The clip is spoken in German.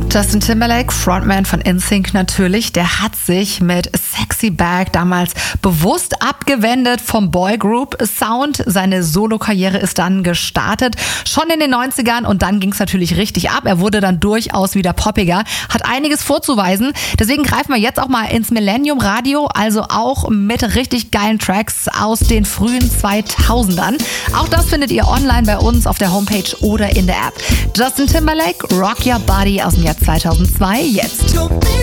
Justin Timberlake, Frontman von NSYNC natürlich, der hat sich mit Sexy Back damals bewusst abgewendet vom Boygroup Sound. Seine Solokarriere ist dann gestartet, schon in den 90ern, und dann ging es natürlich richtig ab. Er wurde dann durchaus wieder poppiger, hat einiges vorzuweisen. Deswegen greifen wir jetzt auch mal ins Millennium Radio, also auch mit richtig geilen Tracks aus den frühen 2000ern. Auch das findet ihr online bei uns auf der Homepage oder in der App. Justin Timberlake, Rock Your Body aus dem Jahr 2002, jetzt.